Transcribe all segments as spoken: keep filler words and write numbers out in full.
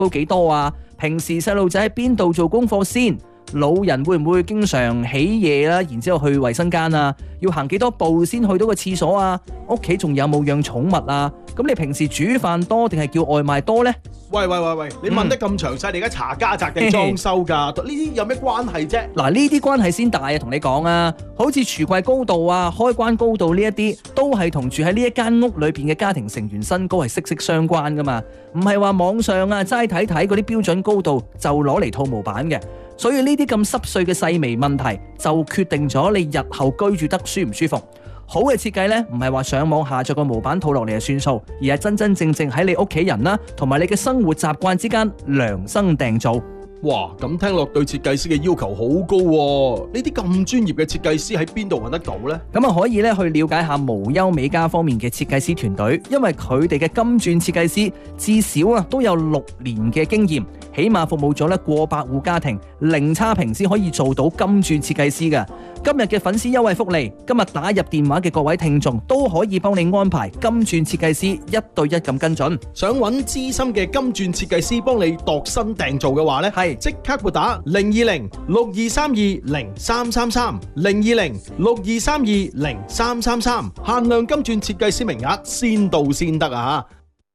都幾多啊？平時細路仔喺邊度做功課先？老人會唔會經常起夜啦？然之後去衛生間啊？要行幾多步先去到個廁所啊？屋企仲有冇養寵物啊？咁你平時煮飯多定係叫外賣多呢？ 喂喂喂喂，你問得咁詳細，你而家查家宅定裝修㗎？呢啲有咩關係啫？ 嗱，呢啲關係先大啊！同你講啊，好似櫥櫃高度啊、開關高度呢一啲，都係同住喺呢一間屋裏邊嘅家庭成員身高係息息相關噶嘛。唔係話網上啊齋睇睇嗰啲標準高度就攞嚟套模板嘅。所以呢啲咁濕碎嘅細微問題，就決定咗你日後居住得舒唔舒服。好嘅設計呢，唔係話上網下載個模板套落嚟就算數，而係真真正正喺你屋企人啦，同埋你嘅生活習慣之間量身訂造。 哇，咁聽落對設計師嘅要求好高喎！呢啲咁專業嘅設計師喺邊度揾得到呢？ 咁啊可以咧去了解下無憂美家方面嘅設計師團隊，因為佢哋嘅金鑽設計師至少啊都有六年嘅經驗，起碼服務咗咧過百戶家庭，零差評先可以做到金鑽設計師嘅。今日嘅粉絲優惠福利，今日打入電話嘅各位聽眾都可以幫你安排金鑽設計師一對一咁跟進。 想揾資深嘅金鑽設計師幫你度身訂造嘅話呢，係即刻撥打零二零六二三二零三三三零二零六二三二零三三三，限量金鑽設計師名額，先到先得啊！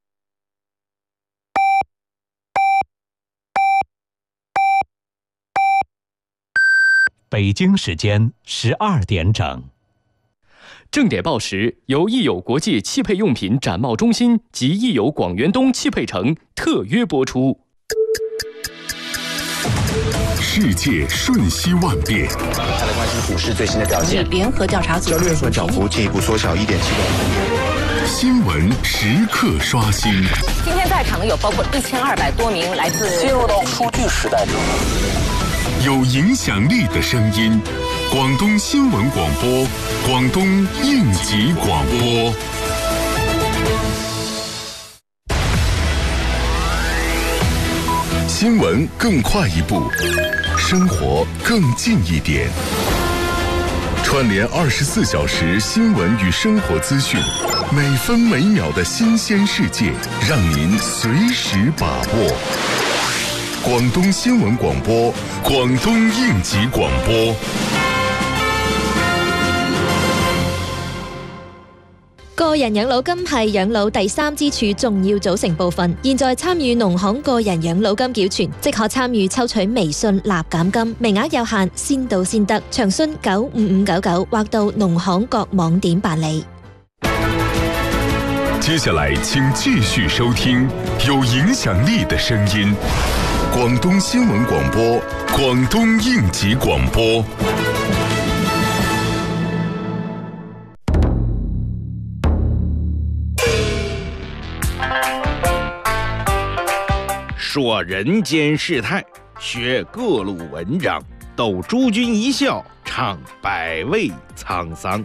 北京时间十二点整。 正点报时由益友国际汽配用品展贸中心及益友广元东汽配城特约播出。 世界瞬息万变， 它的关心股市最新的表现。 联合调查组交易所涨幅进一步缩小一点七个百分点。 新闻时刻刷新。 今天在场的有包括一千二百多名来自进入到数据时代。 有影响力的声音，广东新闻广播，广东应急广播。新闻更快一步，生活更近一点。串联二十四小时新闻与生活资讯，每分每秒的新鲜世界，让您随时把握。廣東新聞廣播，廣東應急廣播。 個人養老金係養老第三支柱重要組成部分。現在參與農行個人養老金繳存，即可參與抽取微信立減金，名額有限，先到先得。詳詢九五五九九或到農行各網點辦理。 接下來請繼續收聽有影響力的聲音。廣東新聞廣播，廣東應急廣播。 說人間世態，學各路文章，逗諸君一笑，唱百味滄桑。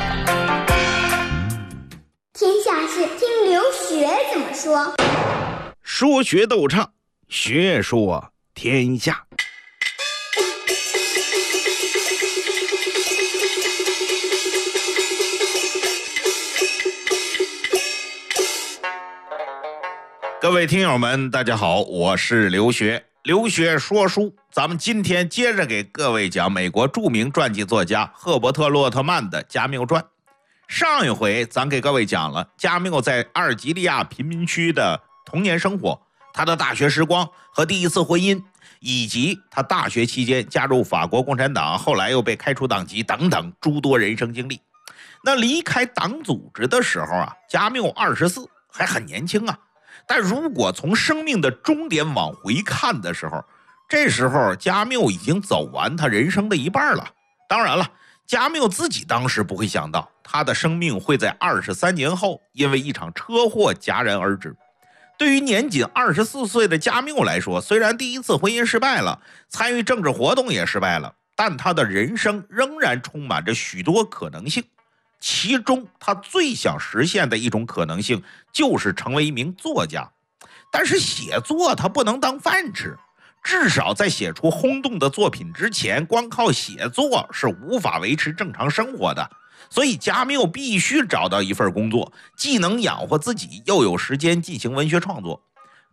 天下事聽劉學怎麼說。 說學逗唱，學說天下。各位听友们，大家好，我是刘学。刘学说书，咱们今天接着给各位讲美国著名传记作家赫伯特·洛特曼的《加缪传》。上一回咱给各位讲了加缪在阿尔及利亚贫民区的童年生活，他的大学时光和第一次婚姻，以及他大学期间加入法国共产党，后来又被开除党籍等等诸多人生经历。那离开党组织的时候啊，加缪二十四，还很年轻啊。但如果从生命的终点往回看的时候，这时候加缪已经走完他人生的一半了。当然了，加缪自己当时不会想到，他的生命会在二十三年后因为一场车祸戛然而止。对于年仅二十四岁的加缪来说，虽然第一次婚姻失败了，参与政治活动也失败了，但他的人生仍然充满着许多可能性。其中他最想实现的一种可能性就是成为一名作家，但是写作他不能当饭吃，至少在写出轰动的作品之前，光靠写作是无法维持正常生活的。所以加缪必须找到一份工作，既能养活自己，又有时间进行文学创作。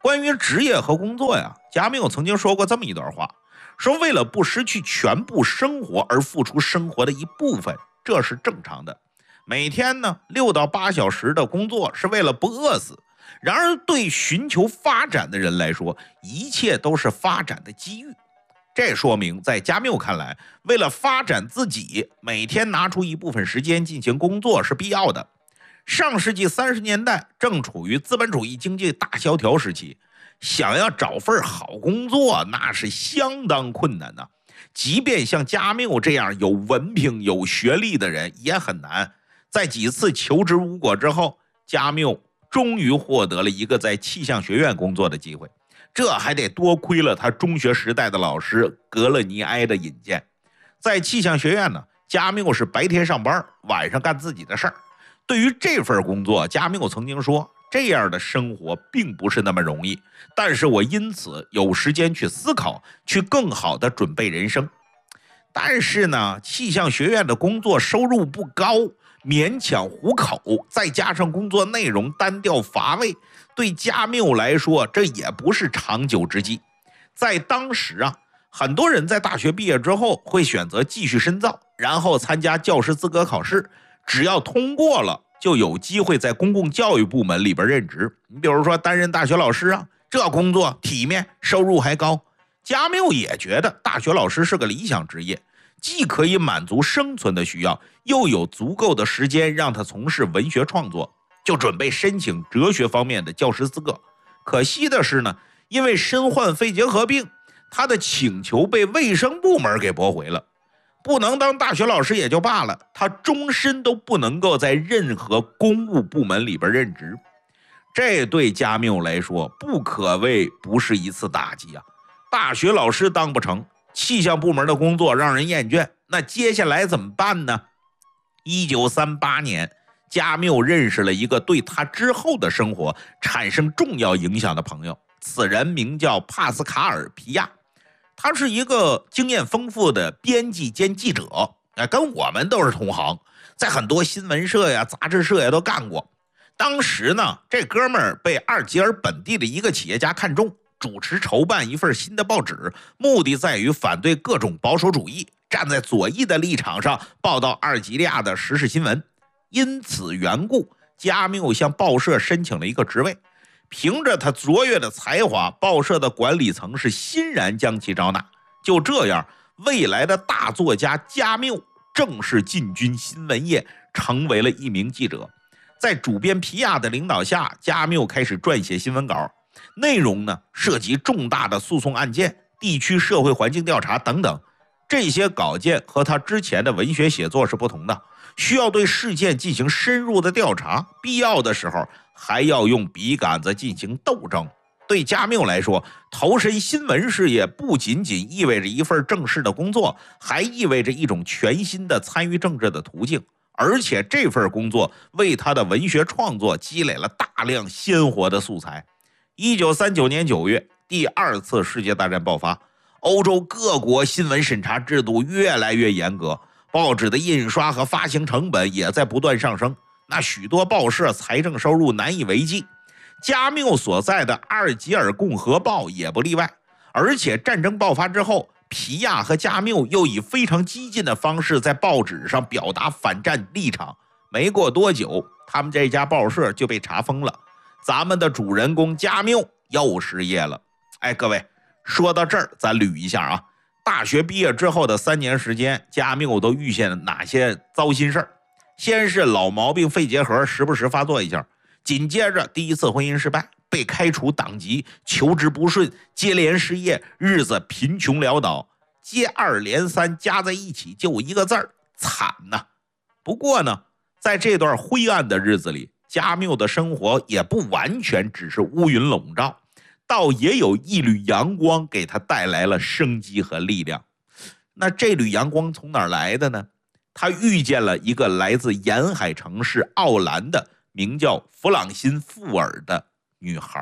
关于职业和工作呀，加缪曾经说过这么一段话，说为了不失去全部生活而付出生活的一部分，这是正常的。每天呢六到八小时的工作是为了不饿死。然而对寻求发展的人来说，一切都是发展的机遇。这说明在加缪看来，为了发展自己，每天拿出一部分时间进行工作是必要的。上世纪三十年代正处于资本主义经济大萧条时期，想要找份好工作那是相当困难的，即便像加缪这样有文凭有学历的人也很难。在几次求职无果之后，加缪终于获得了一个在气象学院工作的机会，这还得多亏了他中学时代的老师格勒尼埃的引荐。在气象学院呢，加缪是白天上班，晚上干自己的事儿。对于这份工作，加缪曾经说，这样的生活并不是那么容易，但是我因此有时间去思考，去更好的准备人生。但是呢，气象学院的工作收入不高，勉强糊口，再加上工作内容单调乏味，对加缪来说，这也不是长久之计。在当时啊，很多人在大学毕业之后会选择继续深造，然后参加教师资格考试，只要通过了，就有机会在公共教育部门里边任职。你比如说担任大学老师啊，这工作体面，收入还高。加缪也觉得大学老师是个理想职业，既可以满足生存的需要，又有足够的时间让他从事文学创作，就准备申请哲学方面的教师资格。可惜的是呢，因为身患肺结核病，他的请求被卫生部门给驳回了。不能当大学老师也就罢了，他终身都不能够在任何公务部门里边任职。这对加缪来说不可谓不是一次打击啊！大学老师当不成，气象部门的工作让人厌倦，那接下来怎么办呢？一九三八年，加缪认识了一个对他之后的生活产生重要影响的朋友，此人名叫帕斯卡尔·皮亚。他是一个经验丰富的编辑兼记者，跟我们都是同行，在很多新闻社呀、杂志社呀都干过。当时呢，这哥们儿被阿尔及尔本地的一个企业家看中，主持筹办一份新的报纸，目的在于反对各种保守主义，站在左翼的立场上报道阿尔及利亚的时事新闻。因此缘故，加缪向报社申请了一个职位。凭着他卓越的才华，报社的管理层是欣然将其招纳。就这样，未来的大作家加缪正式进军新闻业，成为了一名记者。在主编皮亚的领导下，加缪开始撰写新闻稿，内容呢涉及重大的诉讼案件、地区社会环境调查等等。这些稿件和他之前的文学写作是不同的，需要对事件进行深入的调查，必要的时候还要用笔杆子进行斗争。对加缪来说，投身新闻事业不仅仅意味着一份正式的工作，还意味着一种全新的参与政治的途径。而且这份工作为他的文学创作积累了大量鲜活的素材。一九三九年九月，第二次世界大战爆发，欧洲各国新闻审查制度越来越严格，报纸的印刷和发行成本也在不断上升，那许多报社财政收入难以为继。加缪所在的阿尔及尔共和报也不例外。而且战争爆发之后，皮亚和加缪又以非常激进的方式在报纸上表达反战立场。没过多久，他们这家报社就被查封了，咱们的主人公加缪又失业了。哎，各位，说到这儿咱捋一下啊，大学毕业之后的三年时间，加缪都遇见了哪些糟心事儿？先是老毛病肺结核时不时发作一下，紧接着第一次婚姻失败，被开除党籍，求职不顺，接连失业，日子贫穷潦倒，接二连三加在一起就一个字儿，惨呐！不过呢，在这段灰暗的日子里，加缪的生活也不完全只是乌云笼罩，倒也有一缕阳光给他带来了生机和力量。那这缕阳光从哪儿来的呢？他遇见了一个来自沿海城市奥兰的名叫弗朗辛·富尔的女孩。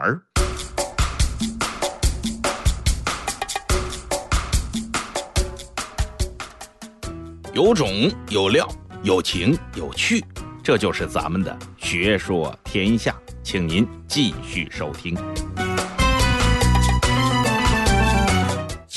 有种有料，有情有趣，这就是咱们的学说天下，请您继续收听。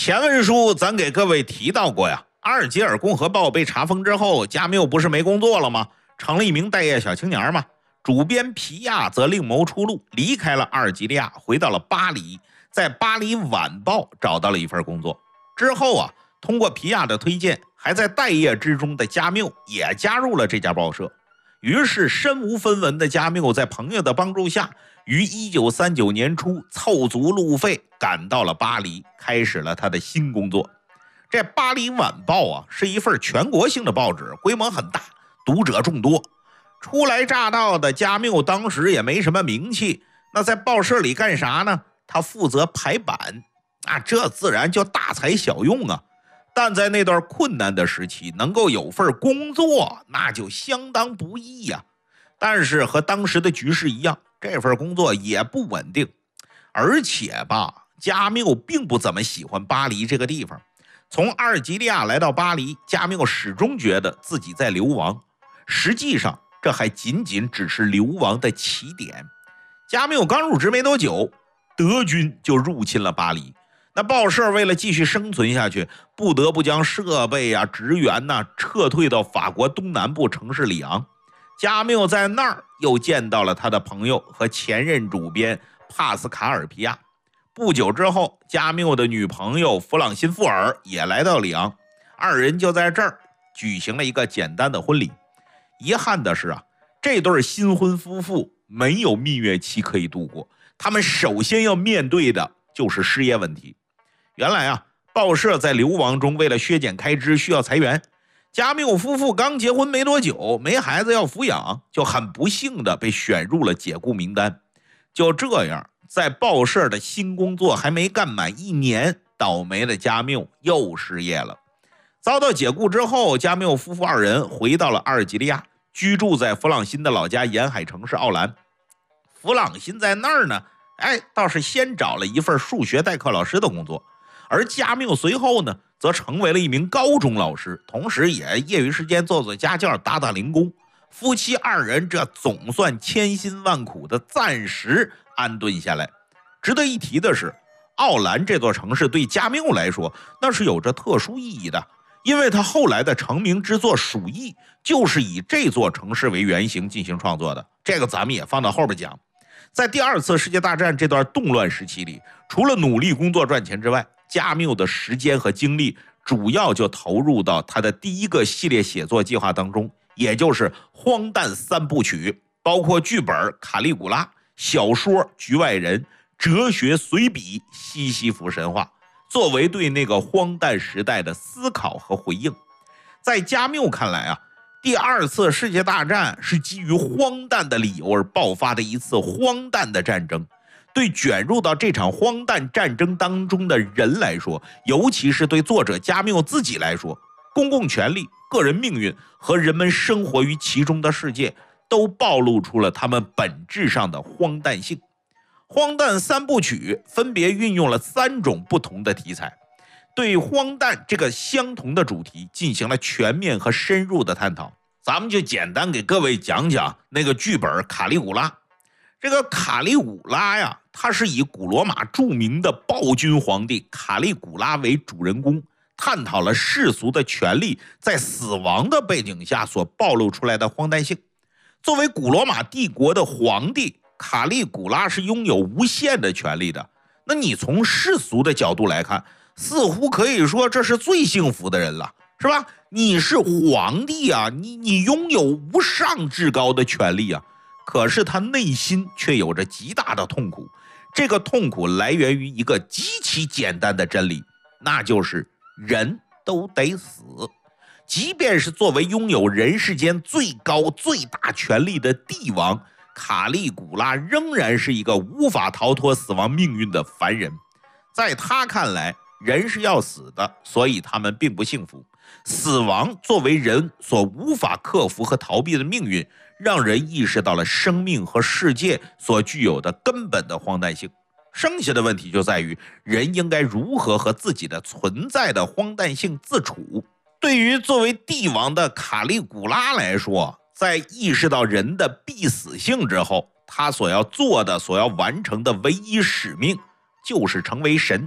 前文书咱给各位提到过呀，阿尔及尔共和报被查封之后，加缪不是没工作了吗？成了一名待业小青年嘛。主编皮亚则另谋出路，离开了阿尔及利亚，回到了巴黎，在巴黎晚报找到了一份工作。之后啊，通过皮亚的推荐，还在待业之中的加缪也加入了这家报社。于是身无分文的加缪在朋友的帮助下，于一九三九年初凑足路费赶到了巴黎，开始了他的新工作。这巴黎晚报啊，是一份全国性的报纸，规模很大，读者众多。初来乍到的加缪当时也没什么名气，那在报社里干啥呢？他负责排版啊，这自然就大材小用啊。但在那段困难的时期，能够有份工作，那就相当不易呀。但是和当时的局势一样，这份工作也不稳定，而且吧，加缪并不怎么喜欢巴黎这个地方。从阿尔及利亚来到巴黎，加缪始终觉得自己在流亡，实际上这还仅仅只是流亡的起点。加缪刚入职没多久，德军就入侵了巴黎。那报社为了继续生存下去，不得不将设备啊、职员呐、啊、撤退到法国东南部城市里昂。加缪在那儿又见到了他的朋友和前任主编帕斯卡尔·皮亚。不久之后，加缪的女朋友弗朗辛·富尔也来到里昂，二人就在这儿举行了一个简单的婚礼。遗憾的是啊，这对新婚夫妇没有蜜月期可以度过，他们首先要面对的就是失业问题。原来啊，报社在流亡中为了削减开支需要裁员，加缪夫妇刚结婚没多久，没孩子要抚养，就很不幸的被选入了解雇名单。就这样，在报社的新工作还没干满一年，倒霉的加缪又失业了。遭到解雇之后，加缪夫妇二人回到了阿尔及利亚，居住在弗朗辛的老家沿海城市奥兰。弗朗辛在那儿呢，哎，倒是先找了一份数学代课老师的工作，而加缪随后呢，则成为了一名高中老师，同时也业余时间做做家教，打打零工。夫妻二人这总算千辛万苦的暂时安顿下来。值得一提的是，奥兰这座城市对加缪来说那是有着特殊意义的，因为他后来的成名之作《鼠疫》就是以这座城市为原型进行创作的，这个咱们也放到后边讲。在第二次世界大战这段动乱时期里，除了努力工作赚钱之外，加缪的时间和精力主要就投入到他的第一个系列写作计划当中，也就是荒诞三部曲，包括剧本《卡利古拉》、小说《局外人》、哲学随笔《西西弗神话》，作为对那个荒诞时代的思考和回应。在加缪看来啊，第二次世界大战是基于荒诞的理由而爆发的一次荒诞的战争。对卷入到这场荒诞战争当中的人来说，尤其是对作者加缪自己来说，公共权力、个人命运和人们生活于其中的世界都暴露出了他们本质上的荒诞性。荒诞三部曲分别运用了三种不同的题材，对荒诞这个相同的主题进行了全面和深入的探讨。咱们就简单给各位讲讲那个剧本《卡利古拉》。这个卡利古拉呀，他是以古罗马著名的暴君皇帝卡利古拉为主人公，探讨了世俗的权力在死亡的背景下所暴露出来的荒诞性。作为古罗马帝国的皇帝，卡利古拉是拥有无限的权力的。那你从世俗的角度来看，似乎可以说这是最幸福的人了，是吧？你是皇帝啊，你你拥有无上至高的权力啊。可是他内心却有着极大的痛苦，这个痛苦来源于一个极其简单的真理，那就是人都得死。即便是作为拥有人世间最高最大权力的帝王，卡利古拉仍然是一个无法逃脱死亡命运的凡人。在他看来，人是要死的，所以他们并不幸福。死亡作为人所无法克服和逃避的命运，让人意识到了生命和世界所具有的根本的荒诞性。剩下的问题就在于，人应该如何和自己的存在的荒诞性自处。对于作为帝王的卡利古拉来说，在意识到人的必死性之后，他所要做的、所要完成的唯一使命就是成为神。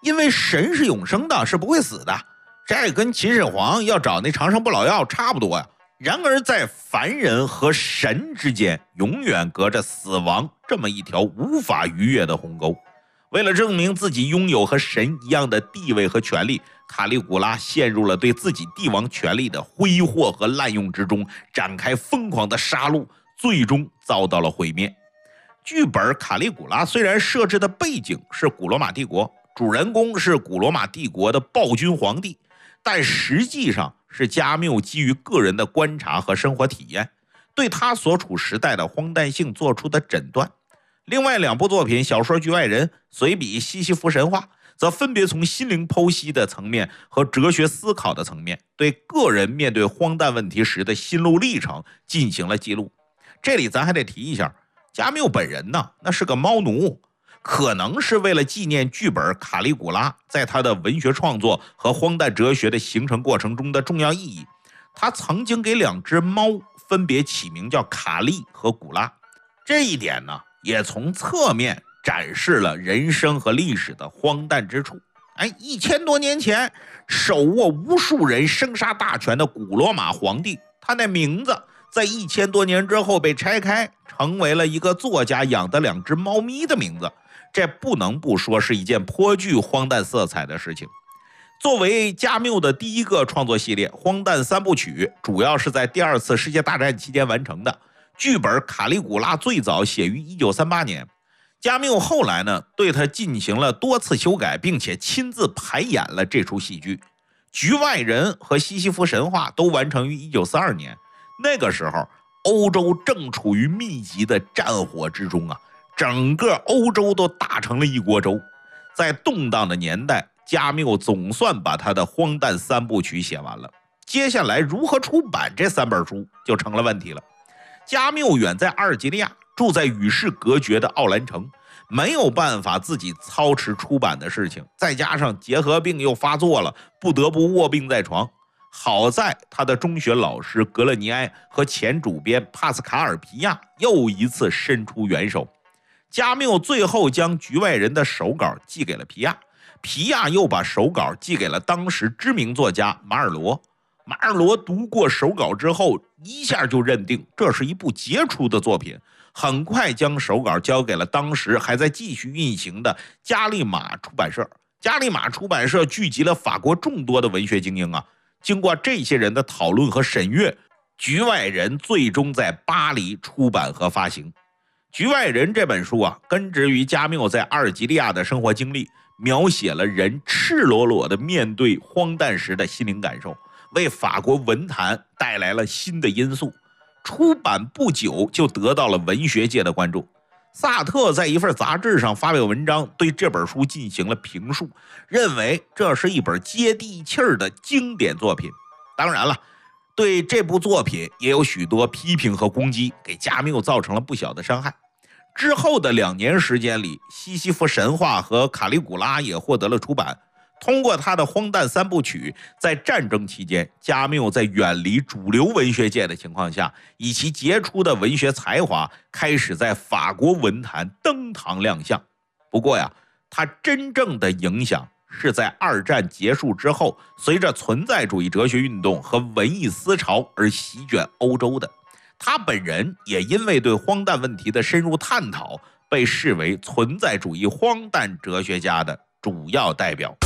因为神是永生的，是不会死的。这跟秦始皇要找那长生不老药差不多呀。然而在凡人和神之间，永远隔着死亡这么一条无法逾越的鸿沟。为了证明自己拥有和神一样的地位和权力，卡利古拉陷入了对自己帝王权力的挥霍和滥用之中，展开疯狂的杀戮，最终遭到了毁灭。剧本卡利古拉虽然设置的背景是古罗马帝国，主人公是古罗马帝国的暴君皇帝，但实际上是加缪基于个人的观察和生活体验，对他所处时代的荒诞性做出的诊断。另外两部作品《小说局外人》、随笔《西西弗神话》则分别从心灵剖析的层面和哲学思考的层面，对个人面对荒诞问题时的心路历程进行了记录。这里咱还得提一下，加缪本人呢，那是个猫奴，可能是为了纪念剧本卡利古拉在他的文学创作和荒诞哲学的形成过程中的重要意义，他曾经给两只猫分别起名叫卡利和古拉。这一点呢，也从侧面展示了人生和历史的荒诞之处。哎，一千多年前，手握无数人生杀大权的古罗马皇帝，他那名字在一千多年之后被拆开，成为了一个作家养的两只猫咪的名字。这不能不说是一件颇具荒诞色彩的事情。作为加缪的第一个创作系列，荒诞三部曲主要是在第二次世界大战期间完成的。剧本卡利古拉最早写于一九三八年，加缪后来呢对他进行了多次修改，并且亲自排演了这出戏剧。局外人和西西弗神话都完成于一九四二年，那个时候欧洲正处于密集的战火之中啊，整个欧洲都打成了一锅粥。在动荡的年代，加缪总算把他的荒诞三部曲写完了。接下来如何出版这三本书就成了问题了。加缪远在阿尔及利亚，住在与世隔绝的奥兰城，没有办法自己操持出版的事情，再加上结核病又发作了，不得不卧病在床。好在他的中学老师格勒尼埃和前主编帕斯卡尔皮亚又一次伸出援手。加缪最后将局外人的手稿寄给了皮亚，皮亚又把手稿寄给了当时知名作家马尔罗。马尔罗读过手稿之后，一下就认定这是一部杰出的作品，很快将手稿交给了当时还在继续运行的加利马出版社。加利马出版社聚集了法国众多的文学精英啊，经过这些人的讨论和审阅，局外人最终在巴黎出版和发行。局外人这本书啊，根植于加缪在阿尔及利亚的生活经历，描写了人赤裸裸的面对荒诞时的心灵感受，为法国文坛带来了新的因素。出版不久就得到了文学界的关注。萨特在一份杂志上发表文章，对这本书进行了评述，认为这是一本接地气儿的经典作品。当然了，对这部作品也有许多批评和攻击，给加缪造成了不小的伤害。之后的两年时间里，西西弗神话和卡利古拉也获得了出版。通过他的荒诞三部曲，在战争期间，加缪在远离主流文学界的情况下，以其杰出的文学才华，开始在法国文坛登堂亮相。不过呀，他真正的影响是在二战结束之后，随着存在主义哲学运动和文艺思潮而席卷欧洲的。他本人也因为对荒诞问题的深入探讨，被视为存在主义荒诞哲学家的主要代表。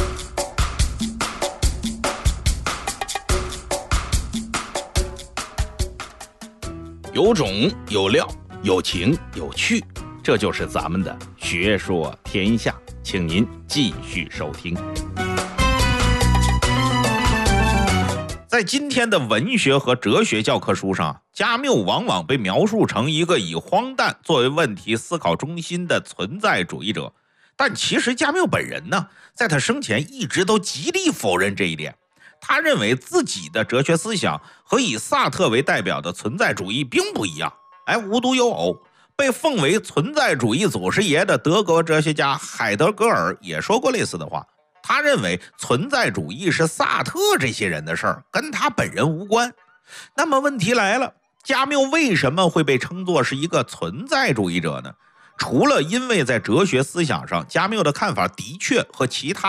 有种有料，有情有趣，这就是咱们的学说天下，请您继续收听。 在今天的文学和哲学教科书上，加缪往往被描述成一个以荒诞作为问题思考中心的存在主义者，但其实加缪本人呢，在他生前一直都极力否认这一点。他认为自己的哲学思想和以萨特为代表的存在主义并不一样。哎，无独有偶，被奉为存在主义祖师爷的德国哲学家海德格尔也说过类似的话。他认为存在主义是萨特这些人的事儿，跟他本人无关。那么问题来了，加缪为什么会被称作是一个存在主义者呢？除了因为在哲学思想上，加缪的看法的确和其他